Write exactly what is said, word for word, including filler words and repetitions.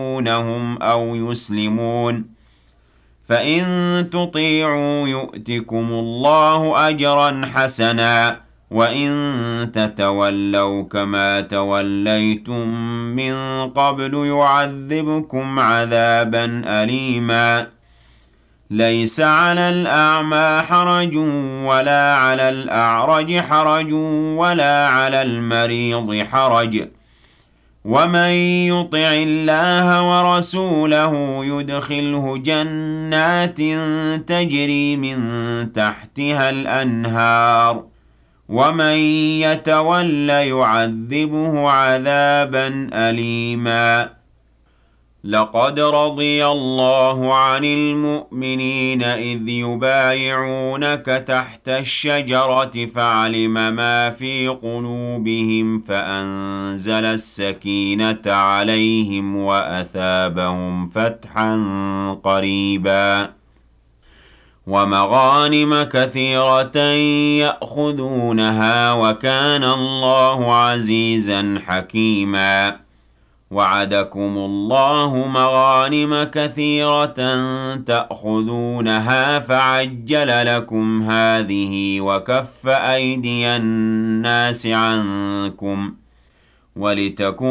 يخافونهم أو يسلمون فإن تطيعوا يؤتكم الله أجرا حسنا وإن تتولوا كما توليتم من قبل يعذبكم عذابا أليما ليس على الأعمى حرج ولا على الأعرج حرج ولا على المريض حرج ومن يطع الله ورسوله يدخله جنات تجري من تحتها الأنهار ومن يتول يعذبه عذابا أليما لقد رضي الله عن المؤمنين إذ يبايعونك تحت الشجرة فعلم ما في قلوبهم فأنزل السكينة عليهم وأثابهم فتحا قريبا ومغانم كثيرة يأخذونها وكان الله عزيزا حكيما وعدكم الله مغانم كثيرة تأخذونها فعجل لكم هذه وكف أيدي الناس عنكم ولتكون